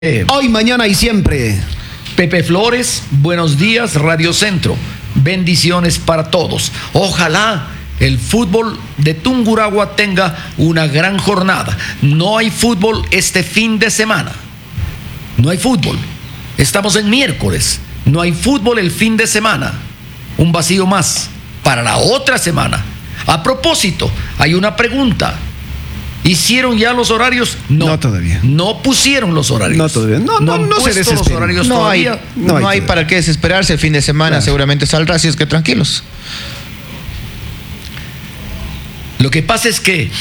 Hoy, mañana y siempre. Pepe Flores, buenos días, Radio Centro. Bendiciones para todos. Ojalá el fútbol de Tungurahua tenga una gran jornada. No hay fútbol este fin de semana. No hay fútbol. Estamos en miércoles. No hay fútbol el fin de semana. Un vacío más para la otra semana. A propósito, hay una pregunta. ¿Hicieron ya los horarios? No todavía. No pusieron los horarios. No todavía. No se desesperen. Los horarios no todavía. No hay para qué desesperarse. El fin de semana Claro. seguramente saldrá, así es que tranquilos. Lo que pasa es que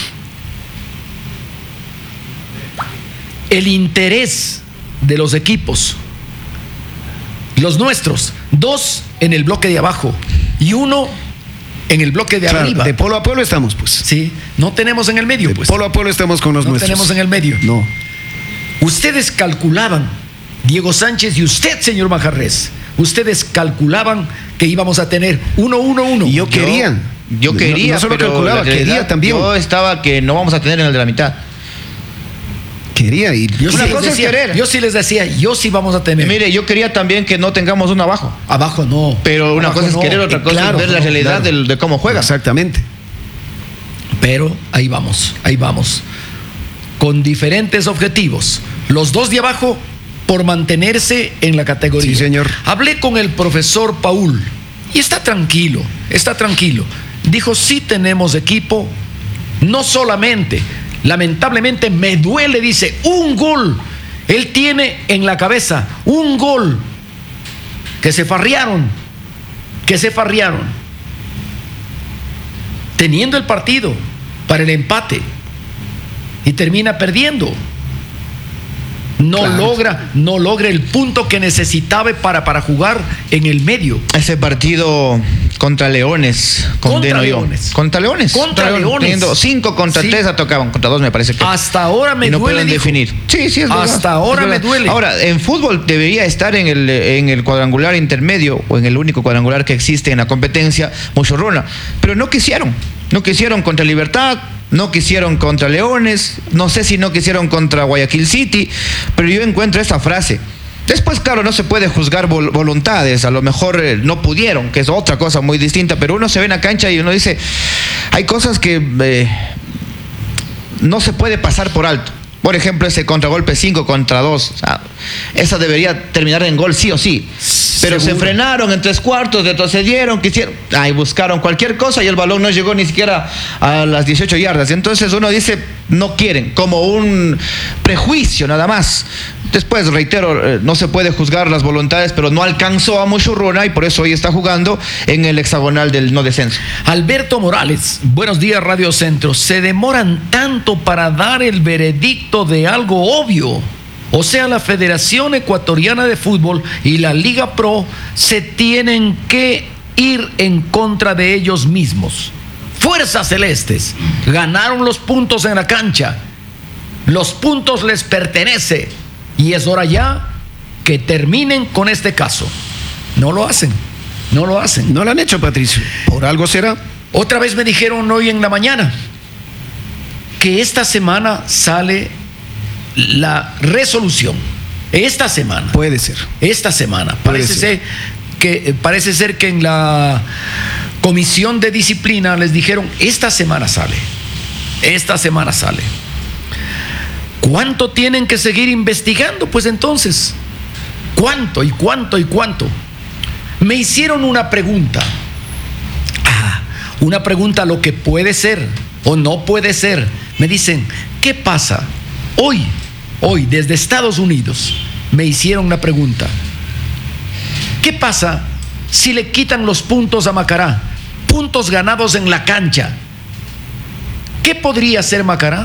el interés de los equipos, los nuestros, 2 en el bloque de abajo y 1 en el bloque de Claro, arriba. de polo a polo estamos, pues. Sí, no tenemos en el medio, De pues. polo a polo estamos con los No nuestros. tenemos en el medio. No. Ustedes calculaban, Diego Sánchez y usted, señor Majarrés, ustedes calculaban que íbamos a tener 1-1-1. Y yo quería. Yo quería, no solo pero calculaba, la realidad, quería también. Yo estaba que no vamos a tener en el de la mitad. Quería y Yo sí Una les cosa es decía, querer. yo sí les decía, yo sí vamos a tener. Mire, yo quería también que no tengamos uno abajo. Abajo no. Pero una Abajo cosa no. es querer, otra cosa Claro, es ver la no, realidad claro. de cómo juegan. Exactamente. Pero ahí vamos. Con diferentes objetivos. Los 2 de abajo por mantenerse en la categoría. Sí, señor. Hablé con el profesor Paul y está tranquilo. Dijo, sí tenemos equipo, no solamente, lamentablemente me duele, dice, un gol. Él tiene en la cabeza un gol que se farrearon. Teniendo el partido para el empate y termina perdiendo. No logra el punto que necesitaba para jugar en el medio. Ese partido contra Leones, condeno yo. Contra Leones. Teniendo 5 contra 3 tocaban, contra 2 me parece que. Hasta ahora me y no duele, pueden dijo. definir. Sí, sí, es verdad. Hasta ahora Es me verdad. duele. Ahora, en fútbol debería estar en el cuadrangular intermedio o en el único cuadrangular que existe en la competencia, Mochorrona. Pero no quisieron. No quisieron contra Libertad. No quisieron contra Leones, no sé si no quisieron contra Guayaquil City, pero yo encuentro esta frase. Después, claro, no se puede juzgar voluntades, a lo mejor no pudieron, que es otra cosa muy distinta, pero uno se ve en la cancha y uno dice, hay cosas que no se puede pasar por alto. Por ejemplo, ese contragolpe 5 contra 2, o sea, esa debería terminar en gol sí o sí. Pero Seguro. se frenaron en 3/4, retrocedieron, buscaron cualquier cosa y el balón no llegó ni siquiera a las 18 yardas. Entonces uno dice, no quieren, como un prejuicio nada más. Después, reitero, no se puede juzgar las voluntades, pero no alcanzó a Mochorrona y por eso hoy está jugando en el hexagonal del no descenso. Alberto Morales, buenos días, Radio Centro. Se demoran tanto para dar el veredicto de algo obvio. O sea, la Federación Ecuatoriana de Fútbol y la Liga Pro se tienen que ir en contra de ellos mismos. Fuerzas celestes ganaron los puntos en la cancha. Los puntos les pertenecen. Y es hora ya que terminen con este caso. No lo hacen. No lo han hecho, Patricio. Por algo será. Otra vez me dijeron hoy en la mañana que esta semana sale la resolución. Esta semana. Puede ser. Esta semana. Puede Parece ser que en la comisión de disciplina les dijeron, esta semana sale. ¿Cuánto tienen que seguir investigando? Pues entonces, ¿cuánto? Me hicieron una pregunta. Una pregunta, lo que puede ser o no puede ser. Me dicen, ¿qué pasa? Hoy, desde Estados Unidos, me hicieron una pregunta. ¿Qué pasa si le quitan los puntos a Macará? Puntos ganados en la cancha. ¿Qué podría hacer Macará?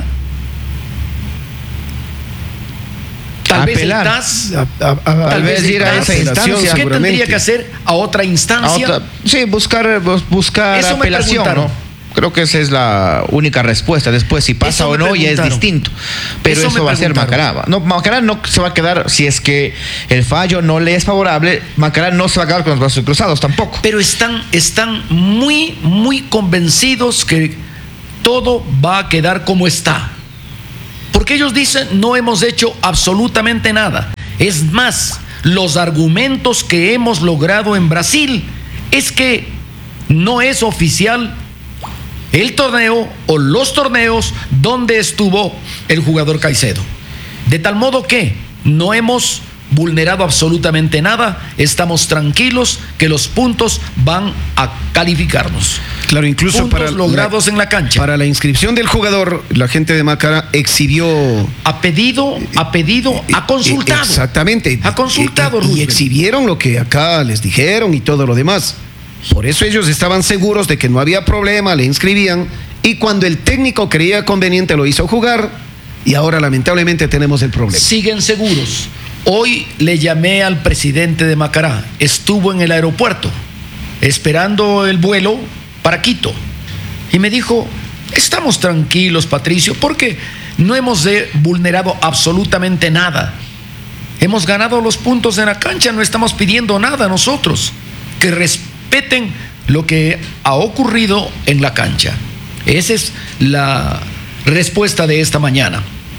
Tal vez el Apelar. TAS, Tal vez ir a esa instancia. ¿Qué tendría que hacer a otra instancia? Sí, buscar Eso me apelación, preguntaron. ¿no? Creo que esa es la única respuesta. Después, si pasa Eso o me no, ya es preguntaron. distinto. Pero Eso eso me va a ser preguntaron. Macará. No, Macará no se va a quedar, si es que el fallo no le es favorable, Macará no se va a quedar con los brazos cruzados tampoco. Pero están muy convencidos que todo va a quedar como está. Porque ellos dicen, no hemos hecho absolutamente nada. Es más, los argumentos que hemos logrado en Brasil es que no es oficial el torneo o los torneos donde estuvo el jugador Caicedo. De tal modo que no hemos vulnerado absolutamente nada, estamos tranquilos que los puntos van a calificarnos. Claro, incluso puntos para logrados en la cancha. Para la inscripción del jugador, la gente de Macará exhibió. Ha consultado. Exactamente. Ha consultado, y Roosevelt. exhibieron lo que acá les dijeron y todo lo demás. Por eso ellos estaban seguros de que no había problema, le inscribían, y cuando el técnico creía conveniente lo hizo jugar, y ahora lamentablemente tenemos el problema. Siguen seguros. Hoy le llamé al presidente de Macará, estuvo en el aeropuerto esperando el vuelo para Quito y me dijo, estamos tranquilos, Patricio, porque no hemos vulnerado absolutamente nada. Hemos ganado los puntos en la cancha, no estamos pidiendo nada nosotros. Que respeten lo que ha ocurrido en la cancha. Esa es la respuesta de esta mañana.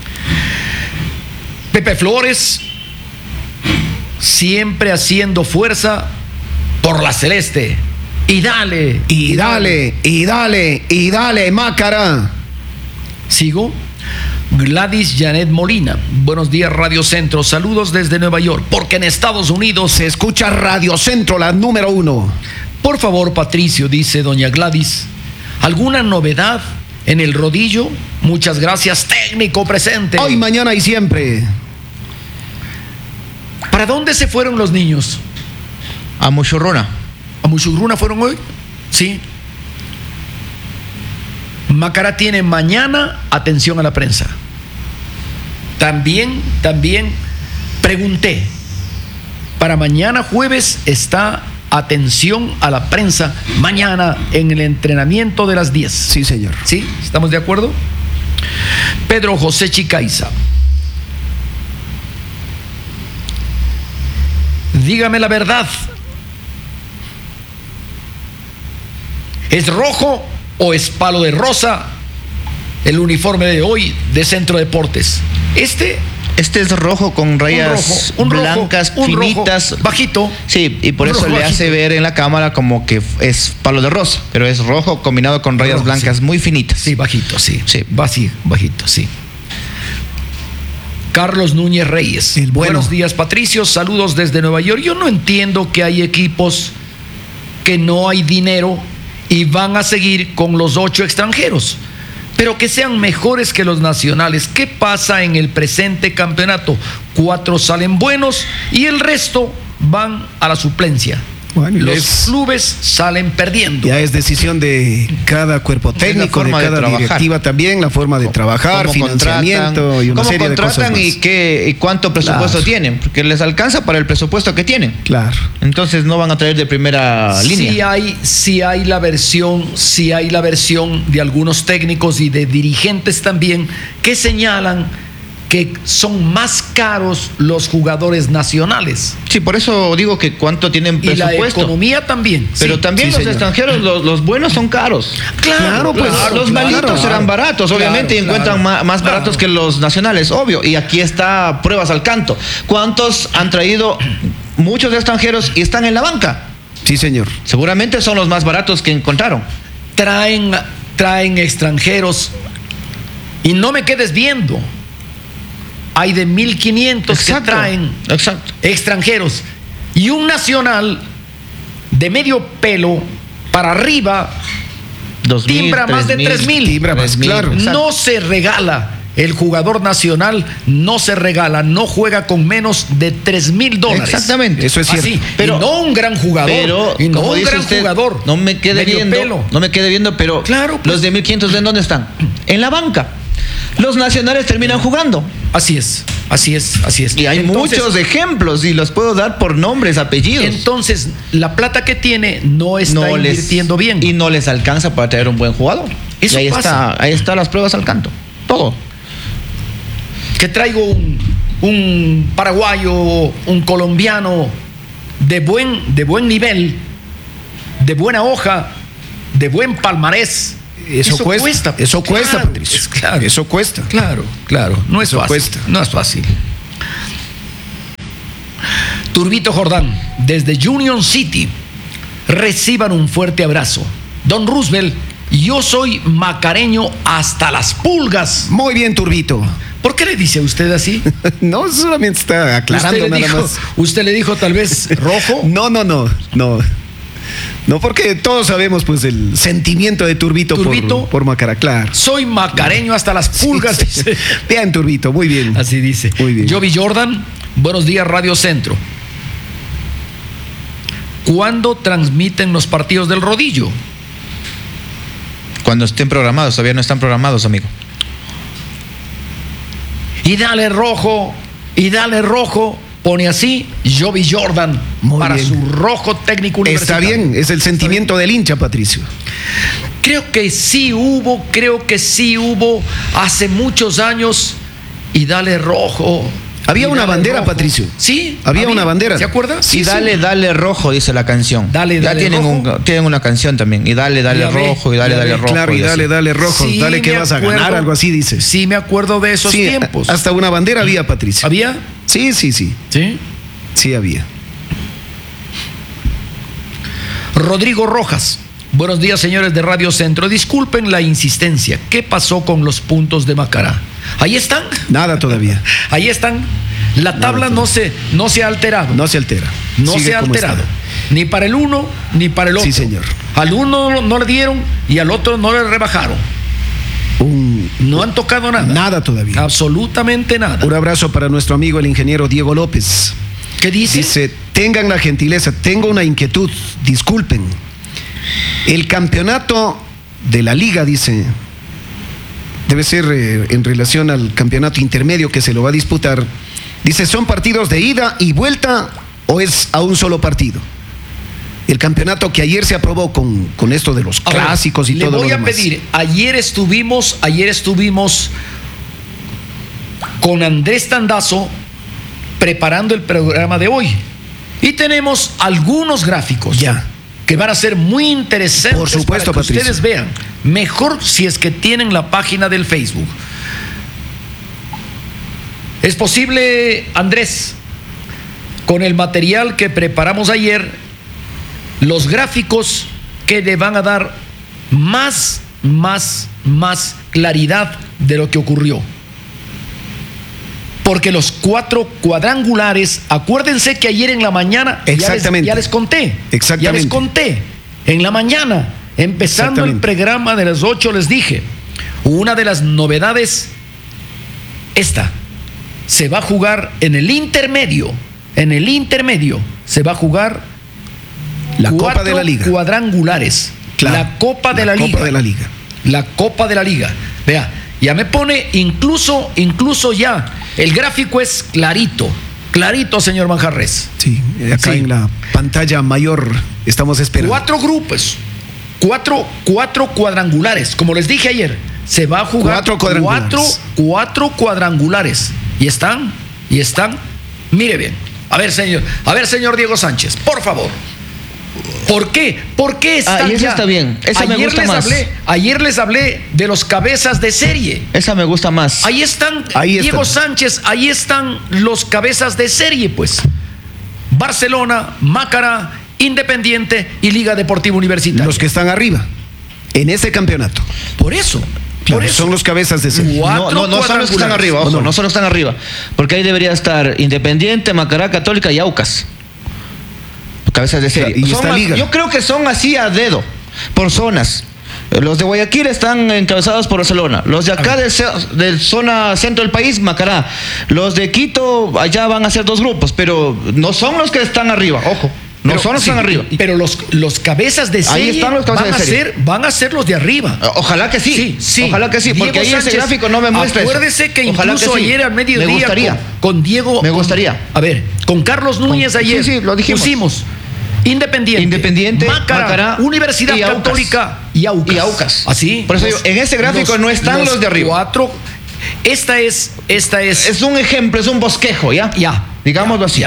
Pepe Flores, siempre haciendo fuerza por la celeste. Y dale. Y dale, y dale, y dale, Macará. Sigo. Gladys Janet Molina. Buenos días, Radio Centro. Saludos desde Nueva York. Porque en Estados Unidos Se escucha Radio Centro, la número 1. Por favor, Patricio, dice doña Gladys, ¿alguna novedad en el rodillo? Muchas gracias, técnico presente. Hoy, mañana y siempre. ¿Para dónde se fueron los niños? A Mochorrona. ¿A Muchurruna fueron hoy? Sí. Macará tiene mañana atención a la prensa. También pregunté. Para mañana jueves está atención a la prensa. Mañana en el entrenamiento de las 10. Sí, señor. ¿Sí? ¿Estamos de acuerdo? Pedro José Chicaiza. Dígame la verdad. ¿Es rojo o es palo de rosa el uniforme de hoy de Centro Deportes? Este es rojo con rayas blancas, finitas. Rojo, bajito. Sí, y por Un eso rojo le hace bajito. ver en la cámara como que es palo de rosa, pero es rojo combinado con rayas Rojo, blancas sí. muy finitas. Sí, bajito, sí. Sí. Va así, bajito, sí. Carlos Núñez Reyes. El bueno. Buenos días, Patricio. Saludos desde Nueva York. Yo no entiendo que hay equipos que no hay dinero y van a seguir con los 8 extranjeros, pero que sean mejores que los nacionales. ¿Qué pasa en el presente campeonato? 4 salen buenos y el resto van a la suplencia. Bueno, y Los clubes salen perdiendo. Ya es decisión de cada cuerpo técnico, de forma de cada trabajar. directiva también, la forma de trabajar, Cómo financiamiento y una cómo serie de cosas contratan más. y cuánto presupuesto Claro. tienen, porque les alcanza para el presupuesto que tienen. Claro. Entonces no van a traer de primera línea. Sí hay la versión de algunos técnicos y de dirigentes también que señalan que son más caros los jugadores nacionales. Sí, por eso digo que cuánto tienen Y la presupuesto. economía también. Pero Sí. también sí, los señor. extranjeros, los buenos son caros. Claro, pues, Los malitos serán baratos, obviamente, y Claro, encuentran más claro. baratos que los nacionales, obvio. Y aquí está pruebas al canto. ¿Cuántos han traído muchos extranjeros y están en la banca? Sí, señor. Seguramente son los más baratos que encontraron. Traen extranjeros y no me quedes viendo. Hay de 1,500 que traen Exacto. extranjeros y un nacional de medio pelo para arriba 2,000, timbra más de 3,000. Timbra más, 3,000. claro. No se regala. El jugador nacional no se regala, no juega con menos de $3,000. Exactamente. Eso es cierto. Así, Pero- y no un gran jugador. Pero, y no como un dice gran usted, jugador. no me quede medio viendo, pelo. no me quede viendo, pero Claro, pues. los de 1,500 ¿en dónde están? En la banca. Los nacionales terminan jugando. Así es. Y hay Entonces, muchos ejemplos y los puedo dar por nombres, apellidos. Entonces, la plata que tiene no está invirtiendo bien. Y no les alcanza para traer un buen jugador. Eso y pasa. ahí están las pruebas al canto. Todo. Que traigo un paraguayo, un colombiano de buen nivel, de buena hoja, de buen palmarés, Eso cuesta. Eso cuesta, Claro, Patricio. claro. Eso cuesta. Claro. No es Eso fácil. cuesta. No es fácil. Turbito Jordán, desde Union City, reciban un fuerte abrazo. Don Roosevelt, yo soy macareño hasta las pulgas. Muy bien, Turbito. ¿Por qué le dice a usted así? No, solamente está aclarando nada más. ¿Usted le dijo tal vez rojo? No. No, porque todos sabemos pues el sentimiento de Turbito, por Macará, claro. Soy macareño hasta las pulgas, Sí. dice. Bien, Turbito, muy bien. Así dice. Muy bien. Jovi Jordan, buenos días, Radio Centro. ¿Cuándo transmiten los partidos del rodillo? Cuando estén programados, todavía no están programados, amigo. Y dale rojo, pone así Jovi Jordan Muy para bien. su rojo técnico Está universitario. bien, es el sentimiento del hincha, Patricio. Creo que sí hubo hace muchos años y dale rojo. Había y una dale bandera, rojo. Sí Sí, Había una bandera. ¿Se acuerda? Y dale rojo, dice la canción. Dale ya tienen, rojo. tienen una canción también. Y dale Ya ve, rojo, y dale ya ve. rojo. Claro, y así. dale rojo, Sí, dale que me vas a acuerdo. ganar, algo así dice. Sí, me acuerdo de esos Sí, tiempos. hasta una bandera había, Patricio. ¿Había? Sí. Sí. Sí había. Rodrigo Rojas. Buenos días, señores de Radio Centro. Disculpen la insistencia. ¿Qué pasó con los puntos de Macará? Ahí están. Nada todavía. Ahí están. La tabla no se ha alterado. No se altera. No Sigue se ha como alterado. está. Ni para el uno ni para el otro. Sí, señor. Al uno no le dieron y al otro no le rebajaron. No han tocado nada. Nada todavía. Absolutamente nada. Un abrazo para nuestro amigo el ingeniero Diego López. ¿Qué dice? Dice, tengan la gentileza, tengo una inquietud, disculpen. El campeonato de la liga, dice, debe ser en relación al campeonato intermedio que se lo va a disputar. Dice, ¿son partidos de ida y vuelta o es a un solo partido? El campeonato que ayer se aprobó con esto de los clásicos y todo lo demás. Le voy a pedir, ayer estuvimos con Andrés Tandazo preparando el programa de hoy y tenemos algunos gráficos Ya. que van a ser muy interesantes. Por supuesto, para que Patricio. ustedes vean. Mejor si es que tienen la página del Facebook. Es posible, Andrés, con el material que preparamos ayer, los gráficos que le van a dar más claridad de lo que ocurrió. Porque los 4 cuadrangulares, acuérdense que ayer en la mañana Exactamente. ya les conté. Exactamente. Ya les conté. En la mañana, empezando el Exactamente. programa de las 8, les dije, una de las novedades, esta, se va a jugar en el intermedio. En el intermedio se va a jugar La Copa 4 de la Liga. cuadrangulares. Claro, La Copa de la Copa Liga. de la Liga. La Copa de la Liga. Vea, ya me pone incluso ya. El gráfico es clarito, señor Manjarres. Sí, acá Sí. en la pantalla mayor estamos esperando. 4 grupos, 4 cuadrangulares. Como les dije ayer, se va a jugar 4 cuadrangulares. 4 cuadrangulares. Y están. Mire bien. A ver, señor Diego Sánchez, por favor. ¿Por qué? ¿Por qué están y esa ya? está bien. Esa me gusta más. Ayer les hablé de los cabezas de serie. Esa me gusta más. Ahí están, Ahí Diego están. Sánchez, ahí están los cabezas de serie, pues. Barcelona, Macará, Independiente y Liga Deportiva Universitaria. Los que están arriba, en ese campeonato. Por eso. Son los cabezas de serie. No son los que están arriba, ojo, no son los que están arriba. Porque ahí debería estar Independiente, Macará, Católica y Aucas. Cabezas de serie. Y Son esta más- liga. Yo creo que son así a dedo, por zonas. Los de Guayaquil están encabezados por Barcelona. Los de acá del zona centro del país, Macará. Los de Quito, allá van a ser 2 grupos, pero no son los que están arriba, ojo. No son los que están arriba. Pero los cabezas de serie, están los cabezas de serie. van a ser los de arriba. Ojalá que sí. Ojalá que sí, porque Diego ahí ese Sánchez, gráfico no me muestra eso. Acuérdese que Ojalá incluso que sí. ayer al mediodía Me gustaría. con Diego. Me gustaría. A ver, con Carlos Núñez Sí, ayer. sí, lo dijimos. Pusimos Independiente, Macará, Universidad y Aucas. Católica y Aucas. Y Aucas. Así. Por eso digo, en ese gráfico no están los de arriba. 4. Esta es. Es un ejemplo, es un bosquejo, ¿ya? Ya. Digámoslo así. Ya.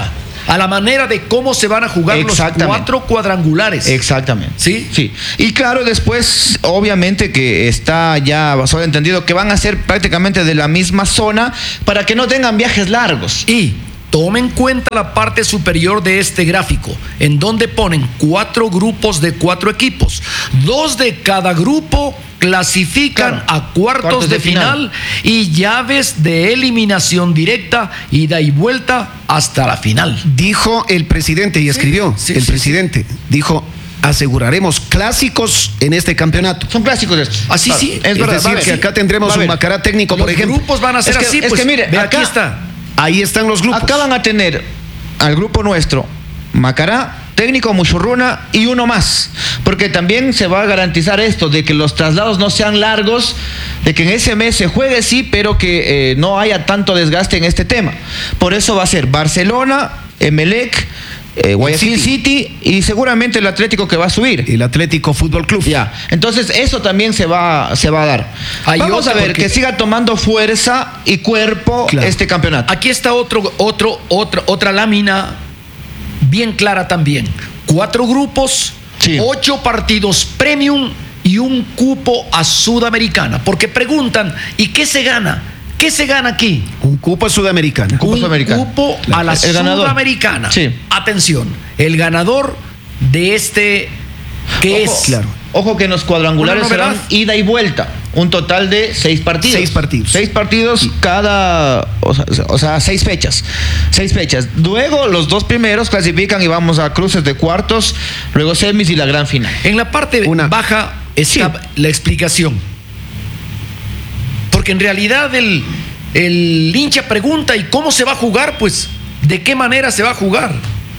a la manera de cómo se van a jugar los 4 cuadrangulares. Exactamente. ¿Sí? Sí. Y claro, después, obviamente que está ya sobreentendido que van a ser prácticamente de la misma zona para que no tengan viajes largos. Y tome en cuenta la parte superior de este gráfico, en donde ponen 4 grupos de 4 equipos. 2 de cada grupo clasifican a cuartos de final y llaves de eliminación directa, ida y vuelta hasta la final. Dijo el presidente y escribió, presidente dijo: aseguraremos clásicos en este campeonato. Son clásicos de estos. Así sí. Es decir, que acá tendremos un Macará técnico, por ejemplo. Los grupos van a ser así. Es que mire, ve, acá aquí está. Ahí están los grupos. Acá van a tener al grupo nuestro Macará, técnico Muchurruna y uno más, porque también se va a garantizar esto de que los traslados no sean largos, de que en ese mes se juegue sí, pero que no haya tanto desgaste en este tema. Por eso va a ser Barcelona, Emelec, Guayaquil City y seguramente el Atlético que va a subir. El Atlético Fútbol Club. Ya, entonces eso también se va a dar. Vamos a ver que siga tomando fuerza y cuerpo este campeonato. Aquí está otra lámina bien clara también. 4 grupos, 8 partidos premium y un cupo a Sudamericana. Porque preguntan, ¿y qué se gana? ¿Qué se gana aquí? Un cupo a Sudamericana. Un cupo a la Sudamericana. Sí. Atención, el ganador de este, que es... Claro. Ojo que en los cuadrangulares serán ida y vuelta. Un total de 6 partidos. 6 partidos. 6 partidos cada... O sea, 6 fechas. 6 fechas. Luego los 2 primeros clasifican y vamos a cruces de cuartos, luego semis y la gran final. En la parte baja está la explicación. Porque en realidad el hincha pregunta: ¿y cómo se va a jugar? Pues, ¿de qué manera se va a jugar?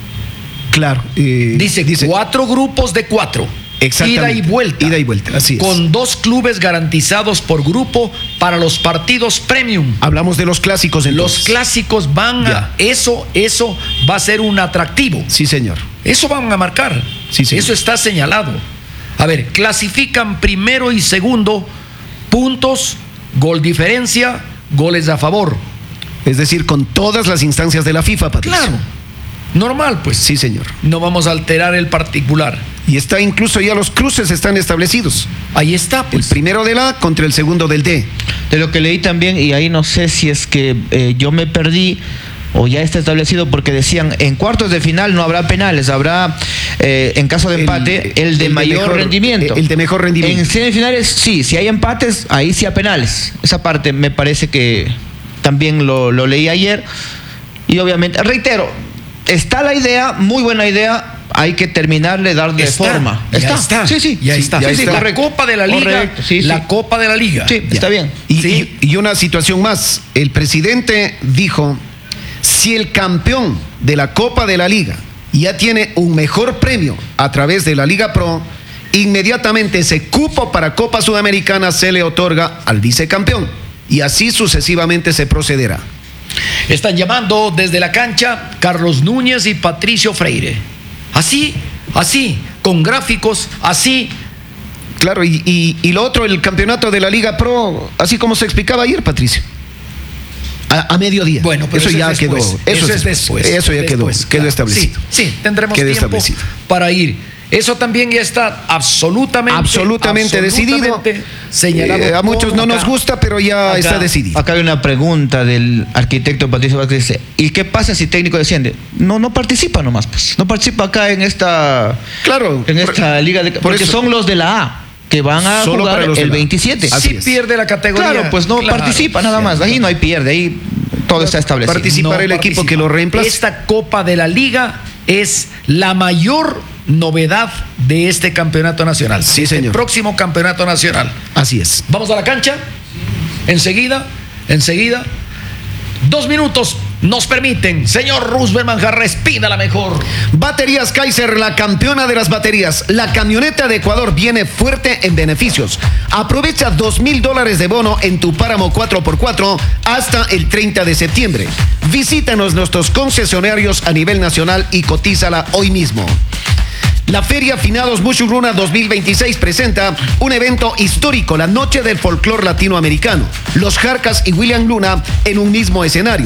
Claro. Dice 4 grupos de 4. Exactamente. Ida y vuelta. Ida y vuelta, así es. Con 2 clubes garantizados por grupo para los partidos premium. Hablamos de los clásicos entonces. Los clásicos van a... Eso va a ser un atractivo. Sí, señor. Eso van a marcar. Sí, señor. Eso está señalado. A ver, clasifican primero y segundo, puntos, gol diferencia, goles a favor. Es decir, con todas las instancias de la FIFA, Patricio. Claro. Normal, pues. Sí, señor. No vamos a alterar el particular. Y está incluso ya los cruces están establecidos. Ahí está, pues. El primero del A contra el segundo del D. De lo que leí también, y ahí no sé si es que yo me perdí o ya está establecido, porque decían en cuartos de final no habrá penales, habrá en caso de empate el de mayor rendimiento. El de mejor rendimiento. En semifinales sí, si hay empates, ahí sí a penales. Esa parte me parece que también lo leí ayer. Y obviamente, reitero, está la idea, muy buena idea. Hay que terminarle, darle forma. Está. Sí, ya está. Sí, la correcto. Copa de la Liga. Correcto, sí, la Copa de la Liga. Sí, está bien. Y una situación más. El presidente dijo: si el campeón de la Copa de la Liga ya tiene un mejor premio a través de la Liga Pro, inmediatamente ese cupo para Copa Sudamericana se le otorga al vicecampeón. Y así sucesivamente se procederá. Están llamando desde la cancha Carlos Núñez y Patricio Freire. Así, con gráficos, así. Claro, y lo otro, el campeonato de la Liga Pro, así como se explicaba ayer, Patricio. A mediodía. Bueno, pero eso ya quedó. Eso es después. Eso ya quedó establecido. Sí, tendremos tiempo para ir. Eso también ya está absolutamente decidido. Señalado. A muchos no nos gusta, pero ya está decidido. Acá hay una pregunta del arquitecto Patricio Vázquez. Dice: ¿y qué pasa si técnico desciende? No participa nomás, pues. No participa acá en esta. Claro. En esta liga de. Porque son los de la A, que van a solo jugar el 27. Así pierde la categoría. Claro, pues no participa nada más. Ahí no hay pierde, ahí todo está establecido. Participará el equipo que lo reemplaza. Esta Copa de la Liga es la mayor novedad de este campeonato nacional. Sí, señor. El próximo campeonato nacional. Así es. Vamos a la cancha. Enseguida. 2 minutos nos permiten. Señor Roosevelt Manjarres, pida la mejor. Baterías Kaiser, la campeona de las baterías. La camioneta de Ecuador viene fuerte en beneficios. Aprovecha $2,000 de bono en tu páramo 4x4 hasta el 30 de septiembre. Visítanos nuestros concesionarios a nivel nacional y cotízala hoy mismo. La Feria Finados Muchurruna 2026 presenta un evento histórico, la Noche del Folclor Latinoamericano. Los Jarcas y William Luna en un mismo escenario.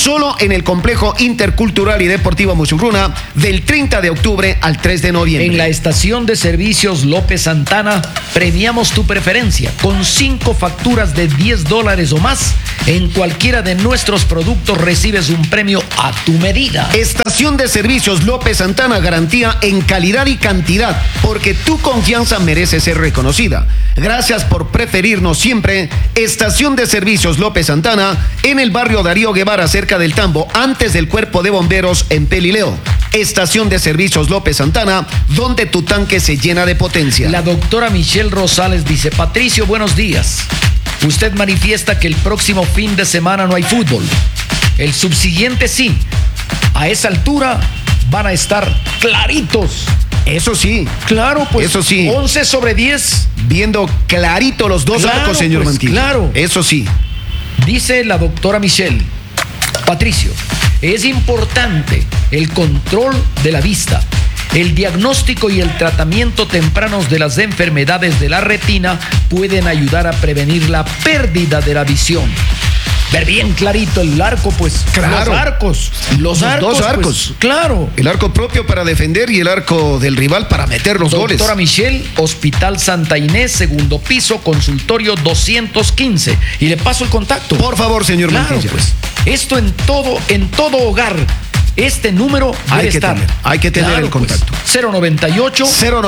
solo en el Complejo Intercultural y Deportivo Musurruna del 30 de octubre al 3 de noviembre. En la estación de servicios López Santana premiamos tu preferencia con 5 facturas de $10 o más. En cualquiera de nuestros productos recibes un premio a tu medida. Estación de servicios López Santana, garantía en calidad y cantidad, porque tu confianza merece ser reconocida. Gracias por preferirnos siempre. Estación de servicios López Santana, en el barrio Darío Guevara, cerca del Tambo, antes del Cuerpo de Bomberos en Pelileo. Estación de servicios López Santana, donde tu tanque se llena de potencia. La doctora Michelle Rosales dice: Patricio, buenos días. Usted manifiesta que el próximo fin de semana no hay fútbol. El subsiguiente sí. A esa altura van a estar claritos. Eso sí. Claro, pues. Eso sí. 11/10. Viendo clarito los dos arcos, señor pues, Mantilla. Claro. Eso sí. Dice la doctora Michelle: Patricio, es importante el control de la vista, el diagnóstico y el tratamiento tempranos de las enfermedades de la retina pueden ayudar a prevenir la pérdida de la visión. Ver bien clarito el arco, pues. Claro. Los dos arcos. Pues, claro. El arco propio para defender y el arco del rival para meter los goles. Doctora Michelle, Hospital Santa Inés, segundo piso, consultorio 215. Y le paso el contacto. Por favor, señor Mantilla. Pues. Esto en todo hogar. Este número hay que tener el contacto. 098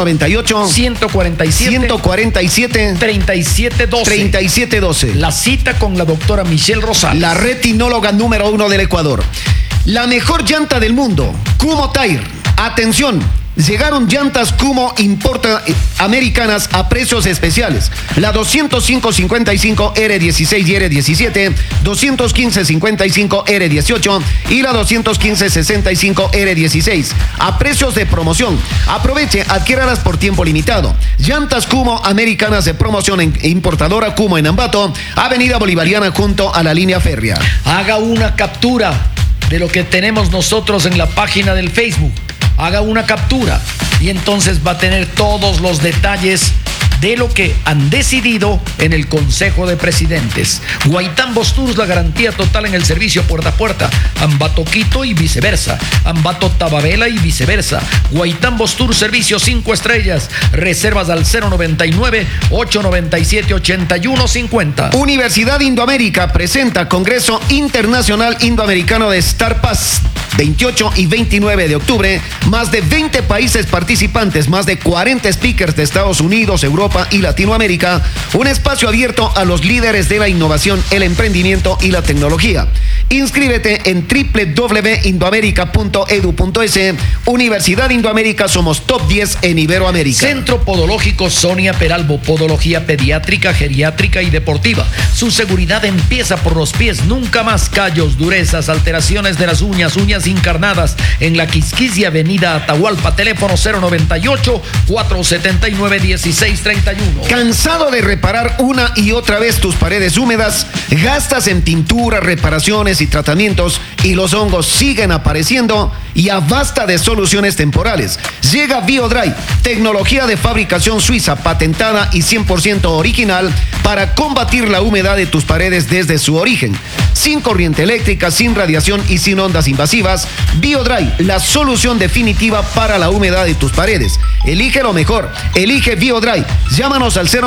147 3712. La cita con la doctora Michelle Rosales, la retinóloga número 1 del Ecuador. La mejor llanta del mundo, Kumho Tire. Atención, llegaron llantas Kumho Importa americanas a precios especiales. La 205-55 R16 y R17, 215-55 R18 y la 215-65 R16 a precios de promoción. Aproveche, adquiéralas por tiempo limitado. Llantas Kumho americanas de promoción en importadora Kumho en Ambato, Avenida Bolivariana junto a la línea férrea. Haga una captura de lo que tenemos nosotros en la página del Facebook. Haga una captura y entonces va a tener todos los detalles de lo que han decidido en el Consejo de Presidentes. Guaitambos Tours, la garantía total en el servicio puerta a puerta. Ambato Quito y viceversa. Ambato Tababela y viceversa. Guaitambos Tours, servicio 5 estrellas. Reservas al 099-897-8150. Universidad Indoamérica presenta Congreso Internacional Indoamericano de Startups 28 y 29 de octubre. Más de 20 países participantes, más de 40 speakers de Estados Unidos, Europa y Latinoamérica, un espacio abierto a los líderes de la innovación, el emprendimiento y la tecnología. Inscríbete en www.indoamerica.edu.es. Universidad Indoamérica, somos top 10 en Iberoamérica. Centro Podológico Sonia Peralbo, podología pediátrica, geriátrica y deportiva. Su seguridad empieza por los pies, nunca más callos, durezas, alteraciones de las uñas encarnadas. En la Quisquisia, Avenida Atahualpa, teléfono 098-479-1631. ¿Cansado de reparar una y otra vez tus paredes húmedas? Gastas en pintura, reparaciones y tratamientos y los hongos siguen apareciendo. Ya basta de soluciones temporales. Llega BioDry, tecnología de fabricación suiza patentada y 100% original para combatir la humedad de tus paredes desde su origen. Sin corriente eléctrica, sin radiación y sin ondas invasivas, BioDry, la solución definitiva para la humedad de tus paredes. Elige lo mejor, elige BioDry. Llámanos al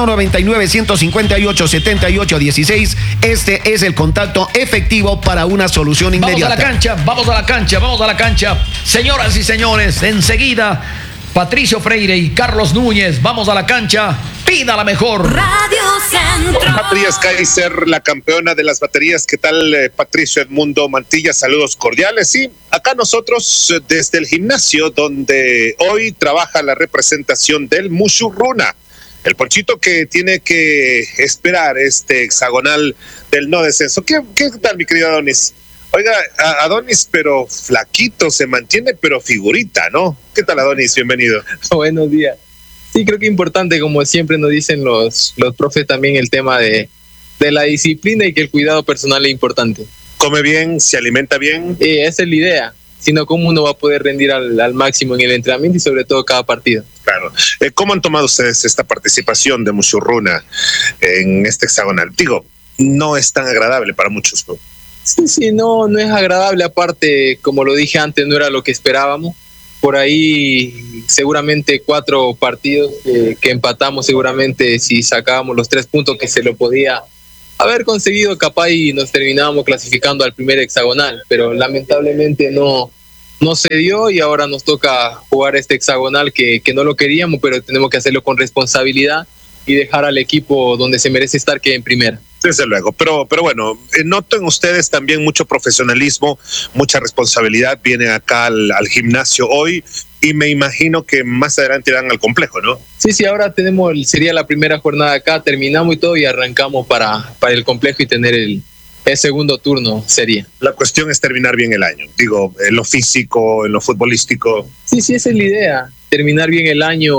099-158-7816. Este es el contacto efectivo para una solución inmediata. Vamos a la cancha. Señoras y señores, enseguida Patricio Freire y Carlos Núñez, vamos a la cancha. Pida la mejor. Radio Centro. Baterías Kaiser, la campeona de las baterías. ¿Qué tal, Patricio Edmundo Mantilla? Saludos cordiales. Sí, acá nosotros desde el gimnasio donde hoy trabaja la representación del Musurruna. El Ponchito que tiene que esperar este hexagonal del no descenso. ¿Qué tal, mi querido Adonis? Oiga, Adonis, pero flaquito, se mantiene, pero figurita, ¿no? ¿Qué tal, Adonis? Bienvenido. Buenos días. Sí, creo que es importante, como siempre nos dicen los profes también, el tema de la disciplina y que el cuidado personal es importante. ¿Come bien? ¿Se alimenta bien? Esa es la idea. Sino cómo uno va a poder rendir al máximo en el entrenamiento y sobre todo cada partido. Claro. ¿Cómo han tomado ustedes esta participación de Musurruna en este hexagonal? Digo, no es tan agradable para muchos, ¿no? Sí, no es agradable. Aparte, como lo dije antes, no era lo que esperábamos. Por ahí seguramente 4 partidos que empatamos, seguramente si sacábamos los 3 puntos que se lo podía haber conseguido, capaz y nos terminábamos clasificando al primer hexagonal, pero lamentablemente no se dio y ahora nos toca jugar este hexagonal que no lo queríamos, pero tenemos que hacerlo con responsabilidad y dejar al equipo donde se merece estar, que en primera. Desde luego, pero bueno, noto en ustedes también mucho profesionalismo, mucha responsabilidad. Vienen acá al gimnasio hoy y me imagino que más adelante irán al complejo, ¿no? Sí, ahora sería la primera jornada acá, terminamos y todo y arrancamos para el complejo y tener el segundo turno sería. La cuestión es terminar bien el año, digo, en lo físico, en lo futbolístico. Sí, esa es la idea, terminar bien el año,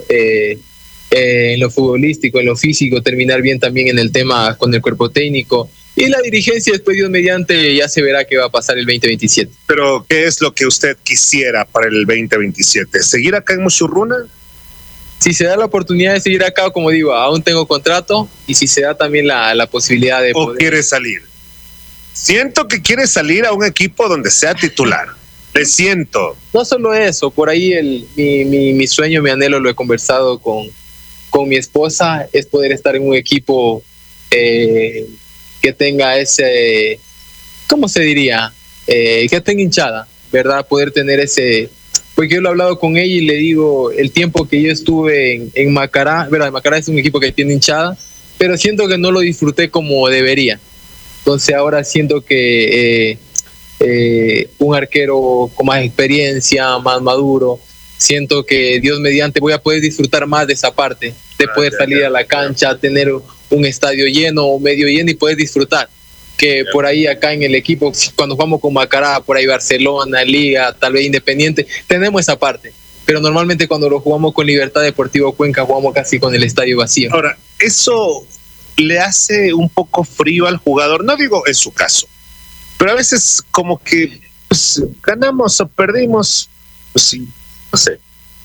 en lo futbolístico, en lo físico, terminar bien también en el tema con el cuerpo técnico y la dirigencia. Después, Dios mediante, ya se verá qué va a pasar el 2027. Pero, ¿qué es lo que usted quisiera para el 2027? ¿Seguir acá en Muchurruna? Si se da la oportunidad de seguir acá, como digo, aún tengo contrato, y si se da también la posibilidad de ¿O quiere salir? Siento que quiere salir a un equipo donde sea titular. Le siento. No solo eso, por ahí mi sueño, mi anhelo, lo he conversado con mi esposa, es poder estar en un equipo que tenga ese, ¿cómo se diría? Que tenga hinchada, ¿verdad? Poder tener ese, porque yo lo he hablado con ella y le digo, el tiempo que yo estuve en Macará, ¿verdad? Macará es un equipo que tiene hinchada, pero siento que no lo disfruté como debería. Entonces ahora siento que un arquero con más experiencia, más maduro, siento que Dios mediante voy a poder disfrutar más de esa parte, de poder salir a la cancha, tener un estadio lleno o medio lleno y poder disfrutar. Que por ahí acá en el equipo, cuando jugamos con Macará, por ahí Barcelona, Liga, tal vez Independiente, tenemos esa parte. Pero normalmente cuando lo jugamos con Libertad Deportivo Cuenca, jugamos casi con el estadio vacío. Ahora, eso le hace un poco frío al jugador, no digo en su caso, pero a veces como que pues, ganamos o perdimos, pues sí, no sé.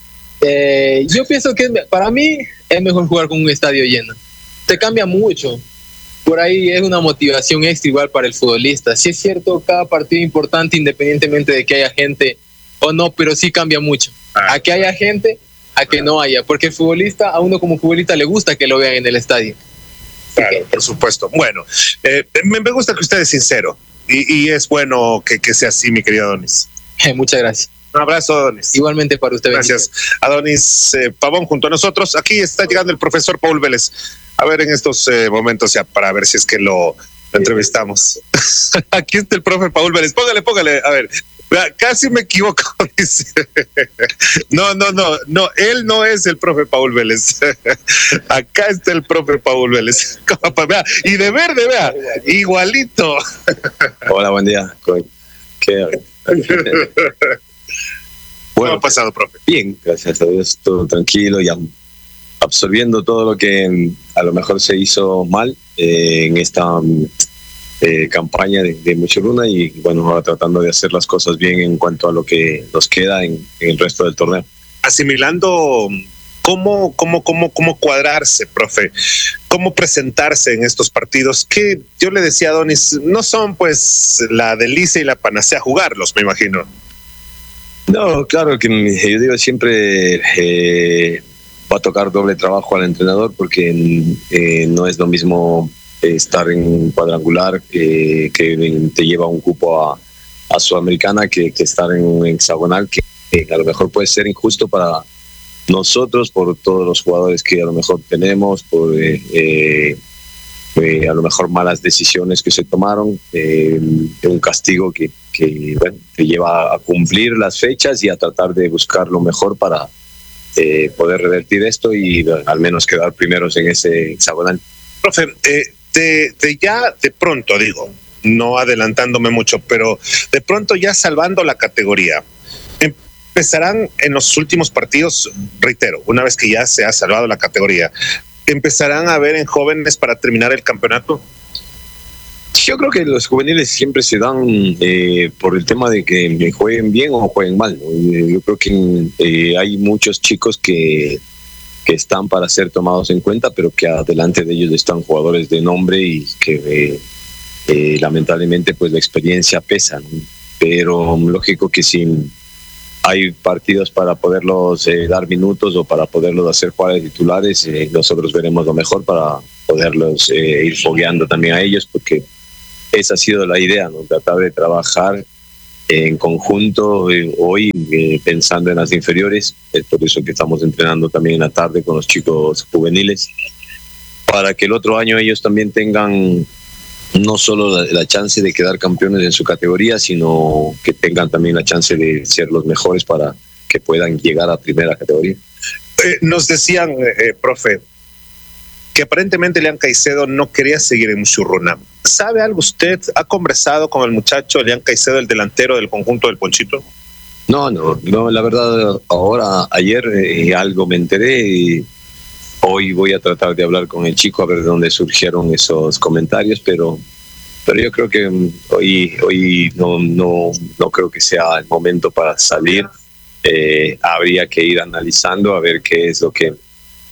Yo pienso que para mí es mejor jugar con un estadio lleno. Te cambia mucho. Por ahí es una motivación extra igual para el futbolista. Sí es cierto, cada partido es importante independientemente de que haya gente o no, pero sí cambia mucho. A que haya gente, a que no haya. Porque el futbolista, a uno como futbolista le gusta que lo vean en el estadio. Claro, por supuesto. Bueno, me gusta que usted es sincero y es bueno que sea así, mi querido Adonis. Muchas gracias. Un abrazo, Adonis. Igualmente para usted. Gracias. Adonis Pavón junto a nosotros. Aquí está llegando el profesor Paul Vélez. A ver en estos momentos ya para ver si es que lo entrevistamos. Aquí está el profe Paul Vélez. Póngale. A ver, casi me equivoco. Dice. No. Él no es el profe Paul Vélez. Acá está el profe Paul Vélez. Y de verde, vea, igualito. Hola, buen día. ¿Qué? ¿Cómo ha pasado, profe? Bien, gracias a Dios, todo tranquilo y absorbiendo todo lo que a lo mejor se hizo mal en esta campaña de Muchurruna y bueno, ahora tratando de hacer las cosas bien en cuanto a lo que nos queda en el resto del torneo. Asimilando cómo cuadrarse, profe, cómo presentarse en estos partidos que yo le decía a Adonis, no son pues la delicia y la panacea jugarlos, me imagino. No, claro que yo digo siempre va a tocar doble trabajo al entrenador porque no es lo mismo estar en cuadrangular que te lleva un cupo a Sudamericana que estar en un hexagonal que a lo mejor puede ser injusto para nosotros por todos los jugadores que a lo mejor tenemos, por a lo mejor malas decisiones que se tomaron, un castigo que bueno, te lleva a cumplir las fechas y a tratar de buscar lo mejor para poder revertir esto y al menos quedar primeros en ese hexagonal. Profe, ya de pronto, digo, no adelantándome mucho, pero de pronto ya salvando la categoría, empezarán en los últimos partidos, reitero, una vez que ya se ha salvado la categoría, empezarán a ver en jóvenes para terminar el campeonato. Yo creo que los juveniles siempre se dan por el tema de que jueguen bien o jueguen mal, ¿no? Yo creo que hay muchos chicos que están para ser tomados en cuenta, pero que adelante de ellos están jugadores de nombre y que lamentablemente pues la experiencia pesa, ¿no? Pero lógico que si hay partidos para poderlos dar minutos o para poderlos hacer jugar de titulares, nosotros veremos lo mejor para poderlos ir fogueando también a ellos, porque esa ha sido la idea, ¿no? Tratar de trabajar en conjunto hoy, pensando en las inferiores. Es por eso que estamos entrenando también en la tarde con los chicos juveniles, para que el otro año ellos también tengan no solo la chance de quedar campeones en su categoría, sino que tengan también la chance de ser los mejores para que puedan llegar a primera categoría. Nos decían, profe, que aparentemente Elian Caicedo no quería seguir en Muchurruna. ¿Sabe algo usted? ¿Ha conversado con el muchacho Elian Caicedo, el delantero del conjunto del Ponchito? No, la verdad, ayer algo me enteré y hoy voy a tratar de hablar con el chico a ver de dónde surgieron esos comentarios, pero yo creo que hoy no creo que sea el momento para salir. Habría que ir analizando a ver qué es lo que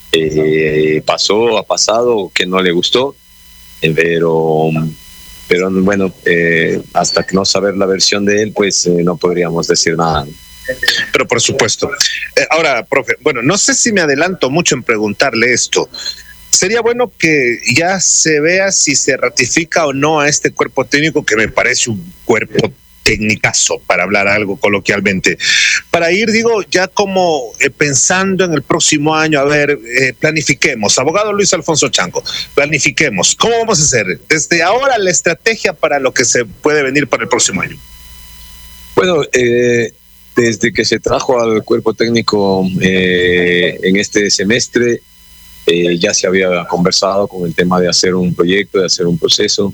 ha pasado o que no le gustó, pero bueno, hasta que no saber la versión de él, pues no podríamos decir nada. Pero por supuesto. Ahora, profe, bueno, no sé si me adelanto mucho en preguntarle esto. Sería bueno que ya se vea si se ratifica o no a este cuerpo técnico, que me parece un cuerpo tecnicazo, para hablar algo coloquialmente. Para ir, digo, ya como pensando en el próximo año, a ver, planifiquemos. Abogado Luis Alfonso Chango, planifiquemos. ¿Cómo vamos a hacer desde ahora la estrategia para lo que se puede venir para el próximo año? Bueno, desde que se trajo al cuerpo técnico en este semestre, ya se había conversado con el tema de hacer un proyecto, de hacer un proceso.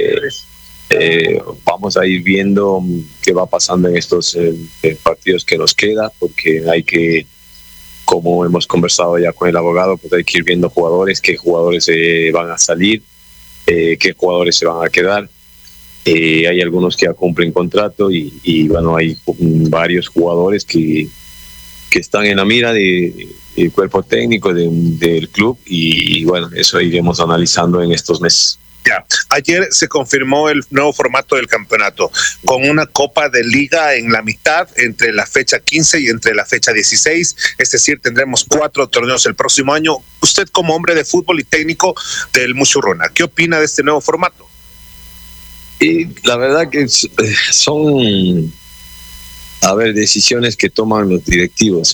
Vamos a ir viendo qué va pasando en estos partidos que nos queda, porque hay que, como hemos conversado ya con el abogado, pues hay que ir viendo jugadores, qué jugadores van a salir, qué jugadores se van a quedar. Hay algunos que ya cumplen contrato y bueno, hay varios jugadores que están en la mira del cuerpo técnico del club, y bueno, eso iremos analizando en estos meses. Ya, ayer se confirmó el nuevo formato del campeonato, con una Copa de Liga en la mitad, entre la fecha 15 y entre la fecha 16, es decir, tendremos 4 torneos el próximo año. Usted, como hombre de fútbol y técnico del Muchurruna, ¿qué opina de este nuevo formato? La verdad que son, decisiones que toman los directivos.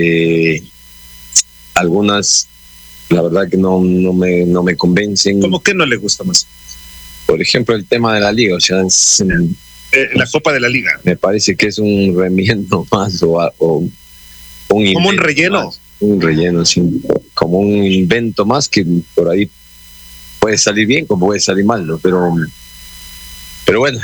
Algunas, la verdad que no me convencen. ¿Cómo que no le gusta más? Por ejemplo, el tema de la liga, o sea, la Copa de la Liga. Me parece que es un remiendo más o un como un relleno. Más, un relleno, sí, como un invento más que por ahí puede salir bien como puede salir mal, ¿no? Pero bueno,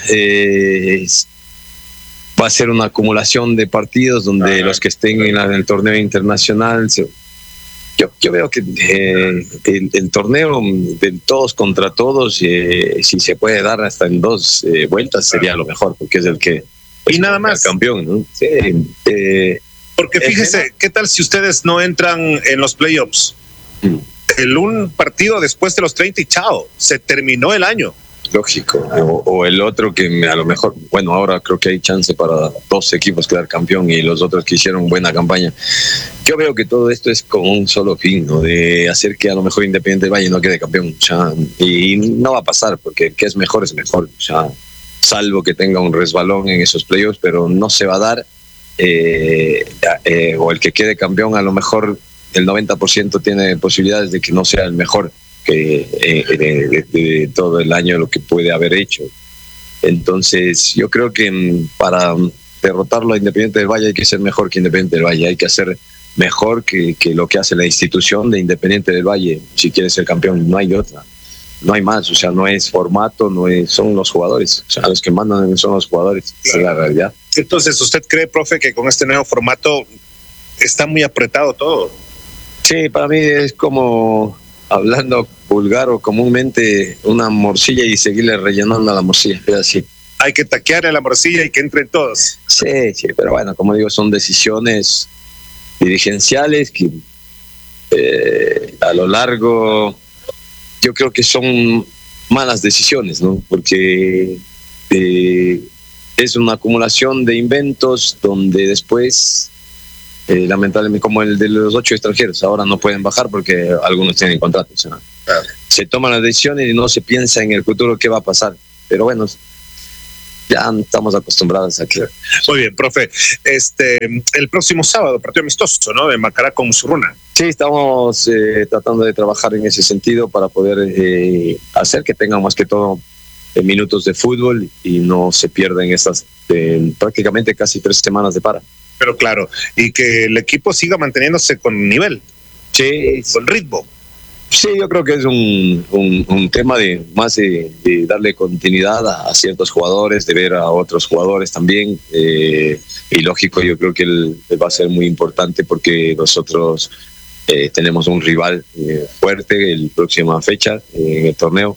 va a ser una acumulación de partidos donde los que estén en el torneo internacional. Yo veo que el torneo de todos contra todos, si se puede dar hasta en 2 vueltas, sería lo mejor, porque es el que y nada más campeón, ¿no? Sí, porque fíjese, ¿qué tal si ustedes no entran en los playoffs? Un partido después de los 30 y chao, se terminó el año. Lógico, o el otro que a lo mejor, bueno, ahora creo que hay chance para 2 equipos quedar campeón y los otros que hicieron buena campaña. Yo veo que todo esto es con un solo fin, ¿no? De hacer que a lo mejor Independiente del Valle no quede campeón, o sea, y no va a pasar, porque el que es mejor, o sea, salvo que tenga un resbalón en esos playoffs, pero no se va a dar, o el que quede campeón, a lo mejor el 90% tiene posibilidades de que no sea el mejor de todo el año lo que puede haber hecho. Entonces yo creo que para derrotarlo a Independiente del Valle hay que ser mejor que Independiente del Valle, hay que hacer mejor que lo que hace la institución de Independiente del Valle. Si quiere ser campeón, no hay otra, no hay más, o sea, no es formato, son los jugadores, o sea, los que mandan son los jugadores. Claro. Esa es la realidad. Entonces, ¿usted cree, profe, que con este nuevo formato está muy apretado todo? Sí, para mí es como, hablando vulgar o comúnmente, una morcilla y seguirle rellenando a la morcilla, es así. Hay que taquear a la morcilla y que entren todos. Sí, pero bueno, como digo, son decisiones dirigenciales que a lo largo, yo creo que son malas decisiones, ¿no? Porque es una acumulación de inventos donde después, lamentablemente, como el de los 8 extranjeros, ahora no pueden bajar porque algunos tienen contratos. ¿No? Se toman las decisiones y no se piensa en el futuro qué va a pasar. Pero bueno, ya estamos acostumbrados a que... Muy bien, profe. El próximo sábado, partido amistoso, ¿no? De Macará con Musurruna. Sí, estamos tratando de trabajar en ese sentido para poder hacer que tengan más que todo minutos de fútbol y no se pierdan estas prácticamente casi 3 semanas de para. Pero claro, y que el equipo siga manteniéndose con nivel, sí, con ritmo. Sí, yo creo que es un tema de más de darle continuidad a ciertos jugadores, de ver a otros jugadores también. Y lógico, yo creo que va a ser muy importante porque nosotros tenemos un rival fuerte en la próxima fecha en el torneo.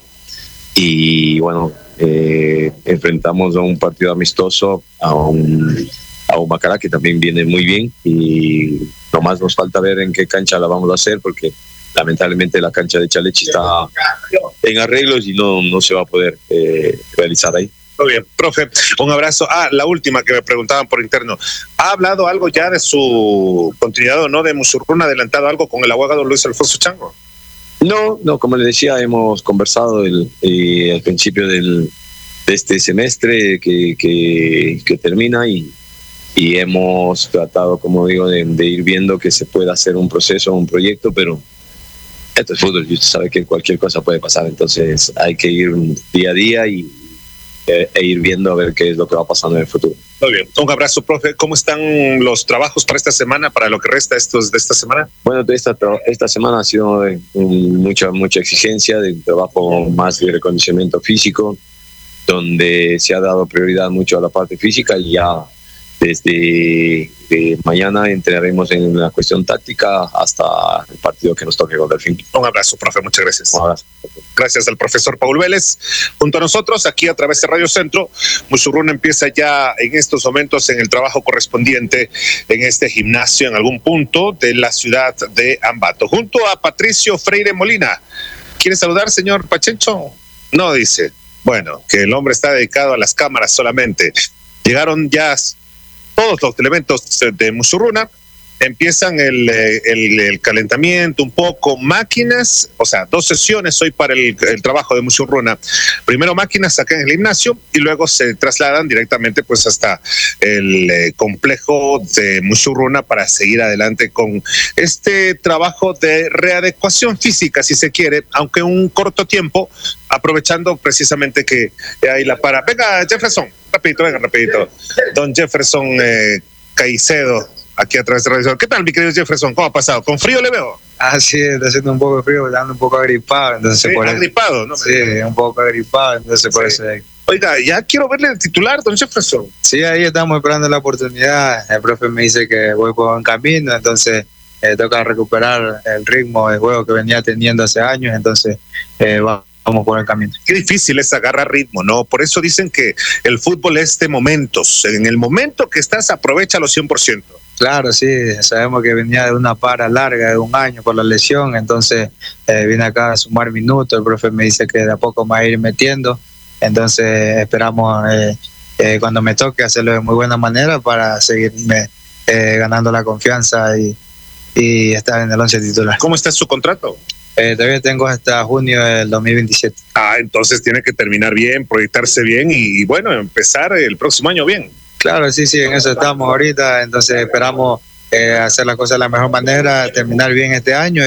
Y bueno, enfrentamos a un partido amistoso, a un Macará que también viene muy bien. Y nomás nos falta ver en qué cancha la vamos a hacer porque lamentablemente la cancha de Chalechi está en arreglos y no se va a poder realizar ahí. Muy bien, profe, un abrazo. La última que me preguntaban por interno. ¿Ha hablado algo ya de su continuidad o no de Musurruna? ¿Ha adelantado algo con el abogado Luis Alfonso Chango? No, como le decía, hemos conversado al principio de este semestre que termina y hemos tratado, como digo, de ir viendo que se pueda hacer un proceso, un proyecto, pero esto es fútbol y usted sabe que cualquier cosa puede pasar, entonces hay que ir día a día e ir viendo a ver qué es lo que va pasando en el futuro. Muy bien, un abrazo, profe. ¿Cómo están los trabajos para esta semana, para lo que resta de esta semana? Bueno, esta semana ha sido mucha exigencia, de trabajo más de reconocimiento físico, donde se ha dado prioridad mucho a la parte física y ya desde mañana entraremos en la cuestión táctica hasta el partido que nos toque con Delfín. Un abrazo, profe, muchas gracias. Un abrazo. Gracias al profesor Paul Vélez. Junto a nosotros, aquí a través de Radio Centro, Musurruna empieza ya en estos momentos en el trabajo correspondiente en este gimnasio en algún punto de la ciudad de Ambato. Junto a Patricio Freire Molina. ¿Quiere saludar, señor Pachencho? No, dice. Bueno, que el hombre está dedicado a las cámaras solamente. Llegaron ya todos los elementos de Musurruna, empiezan el calentamiento, un poco máquinas, o sea, 2 sesiones hoy para el trabajo de Musurruna. Primero máquinas acá en el gimnasio y luego se trasladan directamente pues hasta el complejo de Musurruna para seguir adelante con este trabajo de readecuación física, si se quiere, aunque un corto tiempo, aprovechando precisamente que hay la para. Venga, Jefferson, rapidito. Don Jefferson Caicedo, aquí a través de Radio. ¿Qué tal, mi querido Jefferson? ¿Cómo ha pasado? ¿Con frío le veo? Sí, está haciendo un poco de frío, ando un poco agripado, entonces ¿Sí? por eso. ¿Agripado? No, sí, un poco agripado, entonces por eso. Oiga, ya quiero verle el titular, don Jefferson. Sí, ahí estamos esperando la oportunidad. El profe me dice que voy por buen camino, entonces toca recuperar el ritmo de juego que venía teniendo hace años, entonces vamos por el camino. Qué difícil es agarrar ritmo, ¿no? Por eso dicen que el fútbol es de momentos. En el momento que estás, aprovechalo 100%. Claro, sí, sabemos que venía de una para larga de 1 año por la lesión, entonces vine acá a sumar minutos, el profe me dice que de a poco me va a ir metiendo, entonces esperamos cuando me toque hacerlo de muy buena manera para seguirme ganando la confianza y estar en el 11 titular. ¿Cómo está su contrato? Todavía tengo hasta junio del 2027. Entonces tiene que terminar bien, proyectarse bien y bueno, empezar el próximo año bien. Claro, sí, en eso estamos ahorita, entonces esperamos hacer las cosas de la mejor manera, terminar bien este año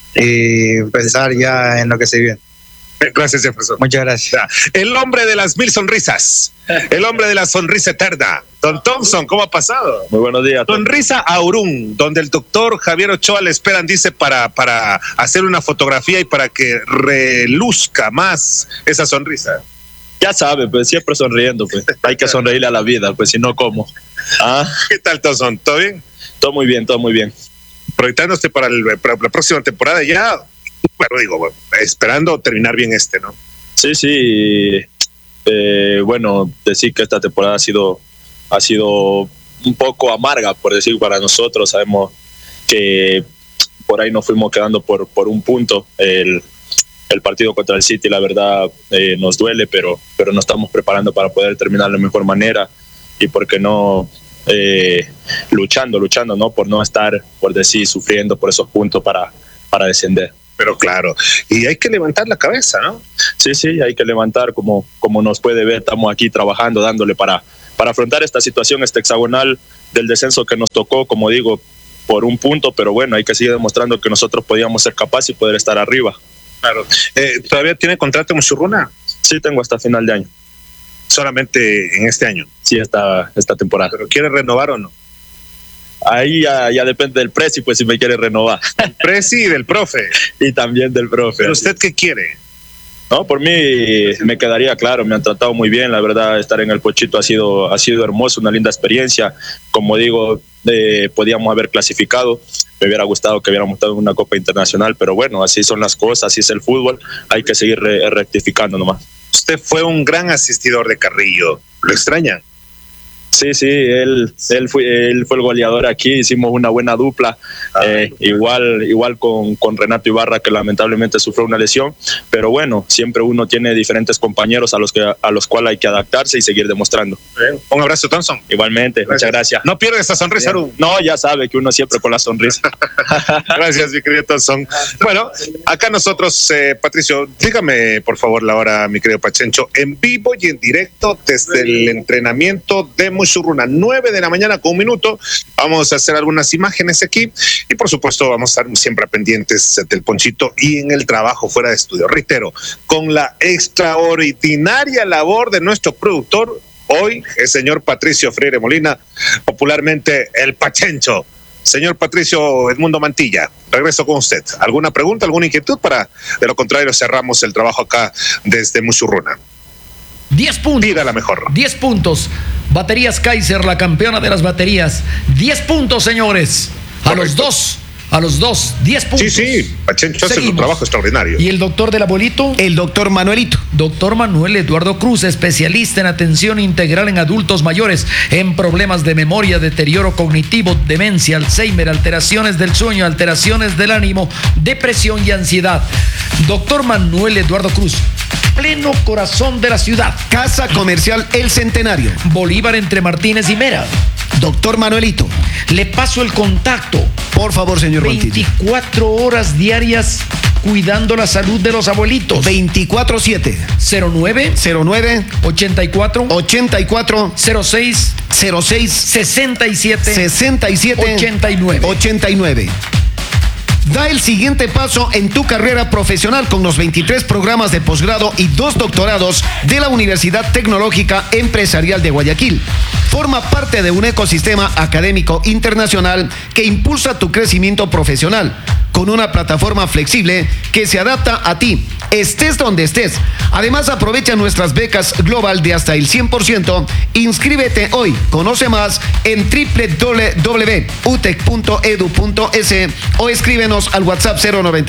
y pensar ya en lo que se viene. Gracias, Jefferson. Muchas gracias. El hombre de las 1000 sonrisas, el hombre de la sonrisa eterna, don Thompson, ¿cómo ha pasado? Muy buenos días. Sonrisa Aurum, donde el doctor Javier Ochoa le esperan, dice, para hacer una fotografía y para que reluzca más esa sonrisa. Ya sabe, pues siempre sonriendo, pues. Hay que sonreírle a la vida, pues si no, ¿cómo? ¿Qué tal, Thompson? ¿Todo bien? Todo muy bien, todo muy bien. Proyectándose para la próxima temporada ya, esperando terminar bien ¿no? Sí. Bueno, decir que esta temporada ha sido un poco amarga, por decir, para nosotros. Sabemos que por ahí nos fuimos quedando por un punto. el partido contra el City, la verdad, nos duele, pero nos estamos preparando para poder terminar de la mejor manera y por qué no luchando, ¿no? Por no estar, por decir, sufriendo por esos puntos para descender. Pero claro, y hay que levantar la cabeza, ¿no? Sí, hay que levantar, como nos puede ver, estamos aquí trabajando, dándole para afrontar esta situación, este hexagonal del descenso que nos tocó, como digo, por un punto, pero bueno, hay que seguir demostrando que nosotros podíamos ser capaces y poder estar arriba. Claro. ¿Todavía tiene contrato Musurruna? Sí, tengo hasta final de año. ¿Solamente en este año? Sí, esta temporada. ¿Pero quiere renovar o no? Ahí ya depende del precio, pues si me quiere renovar. El precio y del profe. Y también del profe. ¿Pero usted qué quiere? No, por mí me quedaría claro, me han tratado muy bien, la verdad, estar en el Pochito ha sido hermoso, una linda experiencia. Como digo, podíamos haber clasificado, me hubiera gustado que hubiéramos estado en una Copa Internacional, pero bueno, así son las cosas, así es el fútbol, hay que seguir rectificando nomás. Usted fue un gran asistidor de Carrillo, ¿lo extraña? Sí, él fue el goleador aquí, hicimos una buena dupla, igual con Renato Ibarra, que lamentablemente sufrió una lesión, pero bueno, siempre uno tiene diferentes compañeros a los cuales hay que adaptarse y seguir demostrando. Un abrazo, Thompson. Igualmente, muchas gracias. No pierdes esa sonrisa, Aru. No, ya sabe que uno siempre con la sonrisa. Gracias, mi querido Thompson. Bueno, acá nosotros, Patricio, dígame por favor la hora, mi querido Pachencho, en vivo y en directo desde el entrenamiento de Musurruna, 9 de la mañana con 1 minuto. Vamos a hacer algunas imágenes aquí y por supuesto vamos a estar siempre pendientes del Ponchito y en el trabajo fuera de estudio. Reitero, con la extraordinaria labor de nuestro productor, hoy el señor Patricio Freire Molina, popularmente el Pachencho. Señor Patricio Edmundo Mantilla, regreso con usted. ¿Alguna pregunta, alguna inquietud? De lo contrario, cerramos el trabajo acá desde Musurruna. 10 puntos. Pida la mejor. 10 puntos. Baterías Kaiser, la campeona de las baterías. 10 puntos, señores. Correcto. A los dos, 10 puntos. Sí, Pachencho hace un trabajo extraordinario. ¿Y el doctor del abuelito? El doctor Manuelito. Doctor Manuel Eduardo Cruz, especialista en atención integral en adultos mayores, en problemas de memoria, deterioro cognitivo, demencia, Alzheimer, alteraciones del sueño, alteraciones del ánimo, depresión y ansiedad. Doctor Manuel Eduardo Cruz, pleno corazón de la ciudad. Casa Comercial El Centenario. Bolívar entre Martínez y Mera. Doctor Manuelito. Le paso el contacto. Por favor, señor Mantilla. 24 horas diarias cuidando la salud de los abuelitos. 24/7. 09 84 06 67 89. Da el siguiente paso en tu carrera profesional con los 23 programas de posgrado y 2 doctorados de la Universidad Tecnológica Empresarial de Guayaquil. Forma parte de un ecosistema académico internacional que impulsa tu crecimiento profesional con una plataforma flexible que se adapta a ti, estés donde estés. Además, aprovecha nuestras becas global de hasta el 100%. Inscríbete hoy. Conoce más en www.utec.edu.es o escríbenos al WhatsApp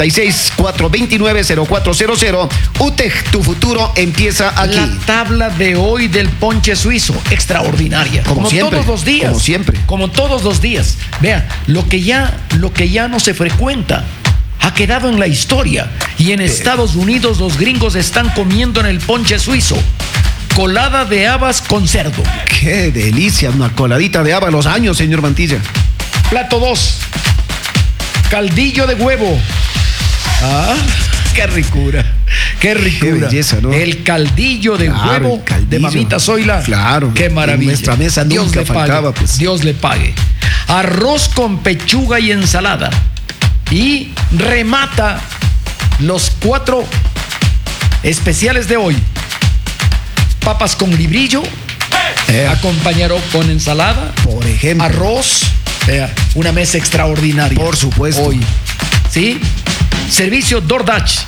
096-429-0400. UTEC, tu futuro empieza aquí. La tabla de hoy del ponche suizo, extraordinaria. Como siempre, todos los días. como siempre. Como todos los días. Vea, lo que ya no se frecuenta ha quedado en la historia. Y en Estados Unidos los gringos están comiendo en el ponche suizo colada de habas con cerdo. ¡Qué delicia! Una coladita de haba a los años, señor Mantilla. Plato 2, caldillo de huevo. ¡Ah! ¡Qué ricura! ¡Qué ricura! ¡Qué belleza!, ¿no? El caldillo de huevo de mamita Zoila. Claro. ¡Qué maravilla! En nuestra mesa nunca faltaba, pues. Dios le pague. Arroz con pechuga y ensalada. Y remata los 4 especiales de hoy. Papas con librillo, acompañado con ensalada, por ejemplo. Arroz, una mesa extraordinaria. Por supuesto. Hoy, ¿sí? Servicio DoorDash.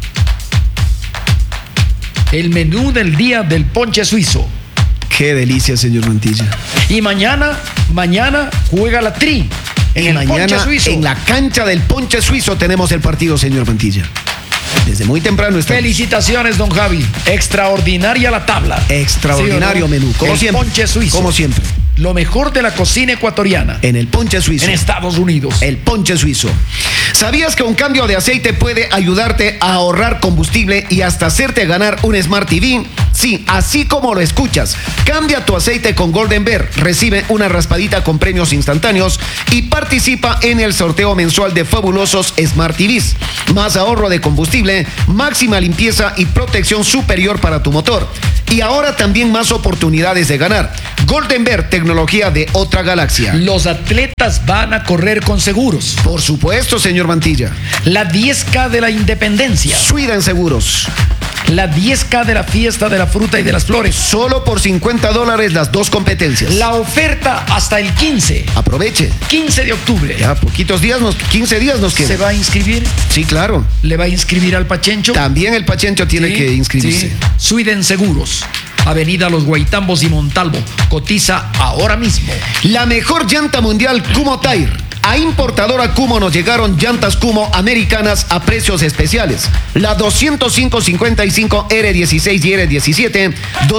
El menú del día del ponche suizo. Qué delicia, señor Mantilla. Y mañana juega la Tri. En el ponche suizo. En la cancha del ponche suizo tenemos el partido, señor Mantilla. Desde muy temprano estamos. Felicitaciones, don Javi. Extraordinaria la tabla. Extraordinario menú. Como siempre. Ponche suizo. Como siempre. lo mejor de la cocina ecuatoriana. En el ponche suizo. En Estados Unidos. El ponche suizo. ¿Sabías que un cambio de aceite puede ayudarte a ahorrar combustible y hasta hacerte ganar un Smart TV? Sí, así como lo escuchas. Cambia tu aceite con Golden Bear. Recibe una raspadita con premios instantáneos y participa en el sorteo mensual de fabulosos Smart TVs. Más ahorro de combustible, máxima limpieza y protección superior para tu motor. Y ahora también más oportunidades de ganar. Golden Bear, tecnología de otra galaxia. Los atletas van a correr con seguros. Por supuesto, señor Mantilla. La 10K de la Independencia. Suida en seguros. La 10K de la fiesta de la fruta y de las flores. Solo por $50 las dos competencias. La oferta hasta el 15. Aproveche. 15 de octubre. Ya, poquitos días, 15 días nos quedan. ¿Se va a inscribir? Sí, claro. ¿Le va a inscribir al Pachencho? También el Pachencho tiene que inscribirse. Sí. Suiden Seguros. Avenida Los Guaitambos y Montalvo. Cotiza ahora mismo. La mejor llanta mundial Kumho Tire. A importadora Kumho nos llegaron llantas Kumho americanas a precios especiales. La 205-55 R16 y R17,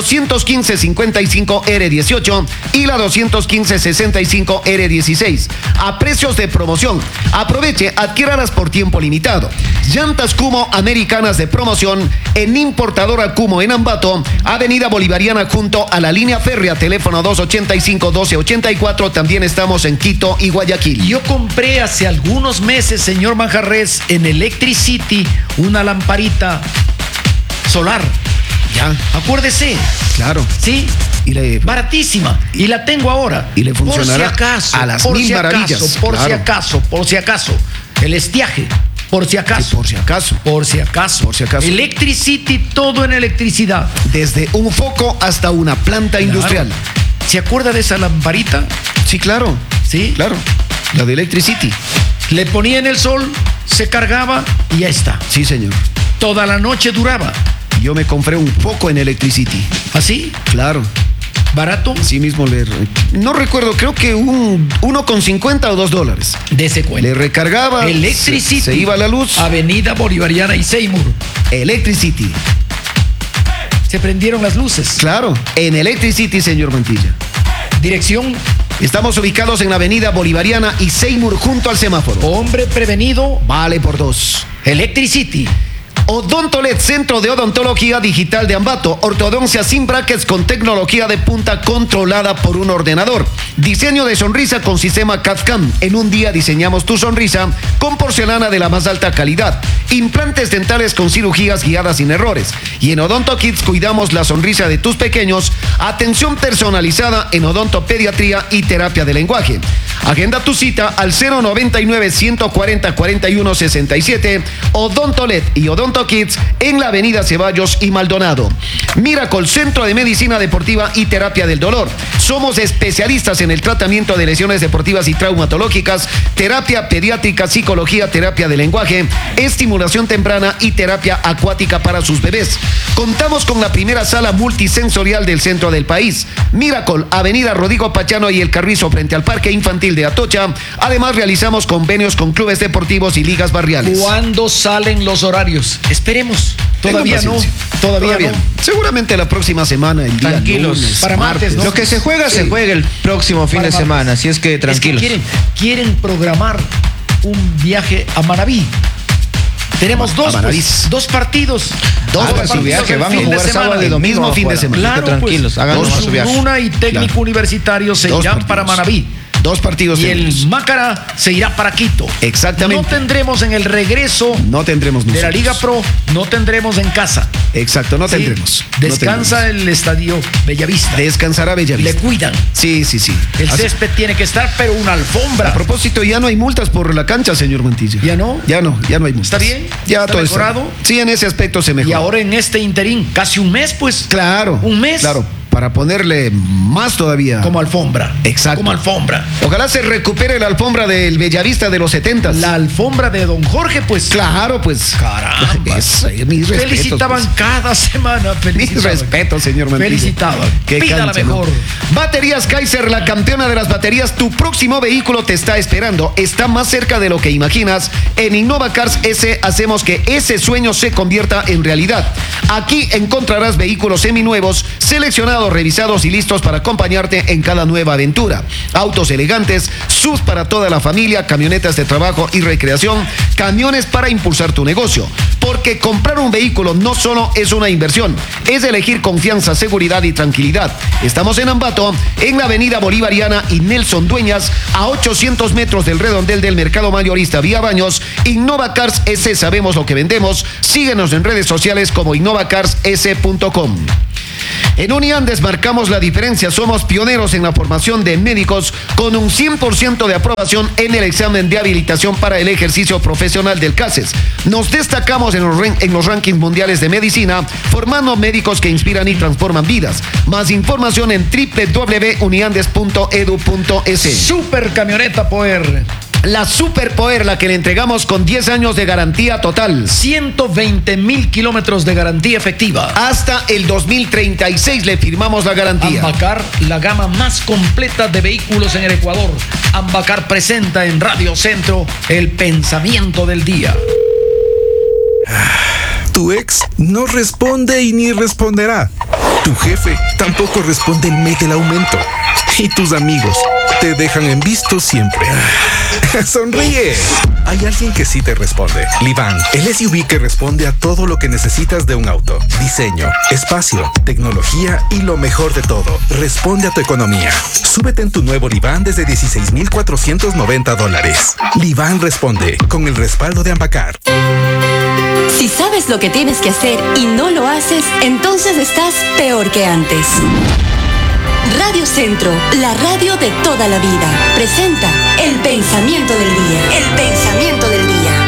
215-55 R18 y la 215-65 R16 a precios de promoción. Aproveche, adquiéralas por tiempo limitado. Llantas Kumho americanas de promoción en importadora Kumho en Ambato, Avenida Bolivariana junto a la línea férrea, teléfono 285-1284. También estamos en Quito y Guayaquil. Yo compré hace algunos meses, señor Manjarres, en Electricity una lamparita solar. Ya. Acuérdese. Claro. Sí. Baratísima. Y la tengo ahora. Y le funcionará por si acaso, a las por mil si maravillas. Acaso, por Claro. si acaso, por si acaso. El estiaje. Por si acaso. Sí, por si acaso. Por si acaso. Por si acaso. Electricity, todo en electricidad. Desde un foco hasta una planta industrial. ¿Se acuerda de esa lamparita? Sí, claro. Sí. Claro. La de Electricity. Le ponía en el sol, se cargaba y ya está. Sí, señor. Toda la noche duraba. Yo me compré un foco en Electricity. ¿Así? Claro. ¿Barato? Así mismo no recuerdo, creo que $1.50 o $2. Dese cuenta. Le recargaba. Electricity. Se iba la luz. Avenida Bolivariana y Seymour. Electricity. Se prendieron las luces. Claro, en Electricity, señor Mantilla. Dirección. Estamos ubicados en la Avenida Bolivariana y Seymour junto al semáforo. Hombre prevenido. Vale por 2. Electricity. Odontolet, Centro de Odontología Digital de Ambato. Ortodoncia sin brackets con tecnología de punta controlada por un ordenador. Diseño de sonrisa con sistema CAD/CAM. En un día diseñamos tu sonrisa con porcelana de la más alta calidad. Implantes dentales con cirugías guiadas sin errores. Y en Odonto Kids cuidamos la sonrisa de tus pequeños. Atención personalizada en odontopediatría y terapia de lenguaje. Agenda tu cita al 099-140-4167. Odontolet y Odonto Kids en la Avenida Ceballos y Maldonado. Miracle, Centro de Medicina Deportiva y Terapia del Dolor. Somos especialistas en el tratamiento de lesiones deportivas y traumatológicas, terapia pediátrica, psicología, terapia de lenguaje, estimulación temprana y terapia acuática para sus bebés. Contamos con la primera sala multisensorial del centro del país. Miracle, Avenida Rodrigo Pachano y El Carrizo frente al Parque Infantil de Atocha. Además realizamos convenios con clubes deportivos y ligas barriales. ¿Cuándo salen los horarios? Esperemos. Todavía no. Todavía no. Seguramente la próxima semana, el día Tranquilos. lunes, Para martes, ¿no? Lo que se juega, se juega el próximo fin Para de martes. semana, así es que tranquilos. Es que quieren programar un viaje a Manaví. Tenemos dos partidos. Hagan su viaje, van a jugar sábado y domingo. Mismo fin de semana. Claro, Tranquilos, hagan pues, su viaje. Luna y Técnico Claro. Universitario se Dos irán partidos. para Manaví. 2 partidos Y tenemos. el Mácara se irá para Quito. Exactamente. No tendremos en el regreso No tendremos de la nosotros. Liga Pro, no tendremos en casa. Exacto, no Sí. tendremos. Descansa el estadio Bellavista. Descansará Le Bellavista. cuidan. Sí. El Así- césped tiene que estar, pero una alfombra. A propósito, ya no hay multas por la cancha, señor Mantilla. ¿Ya no? Ya no hay multas. ¿Está bien? Ya ¿Está todo mejorado? Sí, en ese aspecto se mejora. Y ahora en este interín, casi un mes, pues. Claro. Un mes. Claro, para ponerle más todavía. Como alfombra. Exacto. Como alfombra. Ojalá se recupere la alfombra del Bellavista de los 70s. La alfombra de Don Jorge, pues. Claro, pues. Caramba. Mis respetos. Felicitaban pues. cada semana. Mis Felicitaban. respetos, señor Mantilla. Felicitaban. Qué Pida la cancha, ¿no? mejor. Baterías Kaiser, la campeona de las baterías. Tu próximo vehículo te está esperando. Está más cerca de lo que imaginas. En Innova Cars S hacemos que ese sueño se convierta en realidad. Aquí encontrarás vehículos seminuevos seleccionados certificados, revisados y listos para acompañarte en cada nueva aventura. Autos elegantes, SUV para toda la familia, camionetas de trabajo y recreación, camiones para impulsar tu negocio. Porque comprar un vehículo no solo es una inversión, es elegir confianza, seguridad y tranquilidad. Estamos en Ambato, en la avenida Bolivariana y Nelson Dueñas, a 800 metros del redondel del Mercado Mayorista Vía Baños. Innova Cars S, sabemos lo que vendemos. Síguenos en redes sociales como innovacarss.com. En Uniandes marcamos la diferencia, somos pioneros en la formación de médicos con un 100% de aprobación en el examen de habilitación para el ejercicio profesional del CASES. Nos destacamos en los rankings mundiales de medicina, formando médicos que inspiran y transforman vidas. Más información en www.uniandes.edu.es. Super camioneta Power. La Super Power, la que le entregamos con 10 años de garantía total. 120,000 kilómetros de garantía efectiva. Hasta el 2036 le firmamos la garantía. Ambacar, la gama más completa de vehículos en el Ecuador. Ambacar presenta en Radio Centro el pensamiento del día. Tu ex no responde y ni responderá. Tu jefe tampoco responde el mes del aumento. Y tus amigos te dejan en visto siempre. ¡Sonríe! Hay alguien que sí te responde. Livan, el SUV que responde a todo lo que necesitas de un auto. Diseño, espacio, tecnología y lo mejor de todo. Responde a tu economía. Súbete en tu nuevo Livan desde $16,490. Livan responde con el respaldo de Ambacar. Si sabes lo que tienes que hacer y no lo haces, entonces estás peor que antes. Radio Centro, la radio de toda la vida, presenta el pensamiento del día. El pensamiento del día.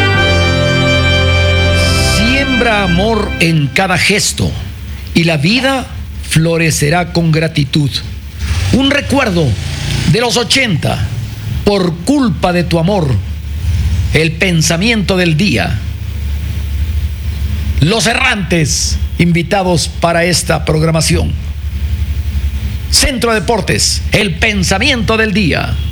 Siembra amor en cada gesto y la vida florecerá con gratitud. Un recuerdo de los 80 por culpa de tu amor. El pensamiento del día. Los errantes invitados para esta programación. Centro Deportes, el pensamiento del día.